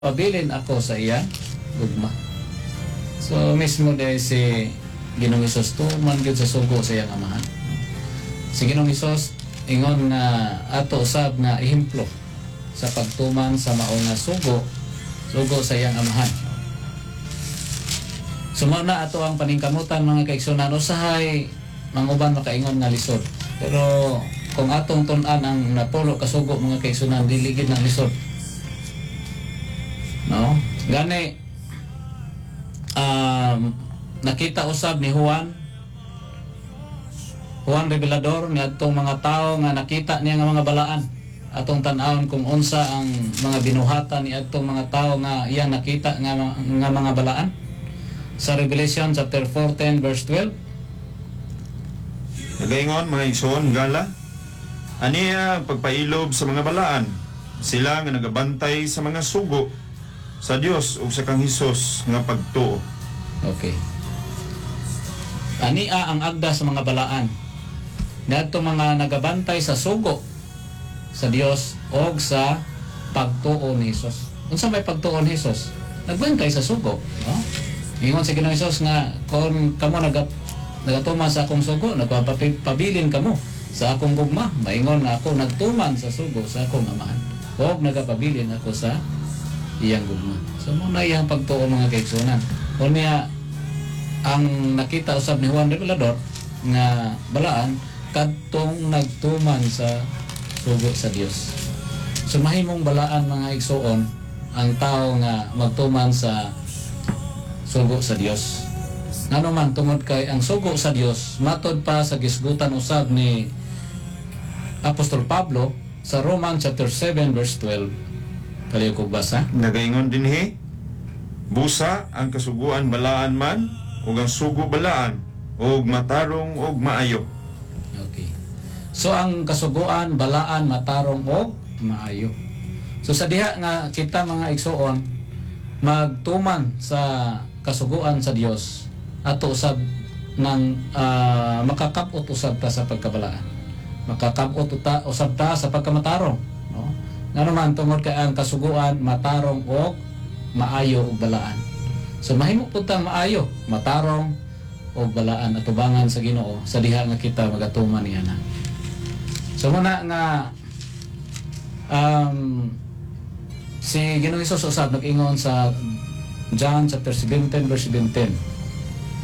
pabilin ako sa iya gugma. So mismo dahil si Ginoong Hesus tuman gyud sa sugo sa iyang amahan. Si Ginoong Hesus ingon nga ato usab nga ehemplo sa pagtuman sa mao nga sugo sa iyang amahan. Sumo na ato ang paningkamutan mga kaigsunan usahay manguban makaingon nga lisod. Pero kung atong tun-an ang napulo ka sugo mga kaigsunan diligid ng lisod. No? Gani nakita usab ni Juan Revelador ni atong mga tao nga nakita niya nga mga balaan atong tan-awon kung unsa ang mga binuhatan ni atong mga tao nga iyang nakita nga mga balaan sa Revelation chapter 14 verse 12. Nagaingon mga igsoon gala aniya pagpailob sa mga balaan sila nga nagabantay sa mga sugo sa Dios ug sa kang Hesus nga pagtuo. Okay. Ania ang agda sa mga balaan. Nadto mga nagabantay sa sugo sa Dios o sa pagtuo ni Hesus. Unsa may pagtuo ni Hesus? Nagbantay sa sugo, no? Ingon sa Ginoong Hesus nga kung kamo nagatuman sa akong sugo, nagpapabilin kamo sa akong gugma. Maingon nga ako nagtuman sa sugo sa akong amahan. O nagapabilin ako sa iyang gugma. So muna iyang pagtuo mga kaigsunan. Unya ang nakita usab ni Juan Revelador nga balaan kadtong nagtuman sa sugo sa Dios. So mahimong balaan mga igsuon ang tao nga magtuman sa sugo sa Dios. Ngano man tungod kay ang sugo sa Dios matod pa sa gisgutan usab ni Apostol Pablo sa Roman chapter 7 verse 12. Kaliyo ko basa. Nagaingon dinhi busa ang kasuguan balaan man ug ang sugo balaan ug matarong ug maayo. Okay. So ang kasuguan balaan matarong ug maayo. So sa diha nga kita mga igsuon magtuman sa kasuguan sa Dios ato usab nang makakabot usab ta sa pagkabalaan. Makakabot usab ta sa pagkamatarong, no? Nga naman tungod kay ang kasuguan matarong og maayo og balaan. So mahimo pud ta maayo, matarong og balaan atubangan sa Ginoo sa diha nga kita magatuman niya na. So muna nga si Ginoong Hesus usab nag-ingon sa John chapter 17 verse 17.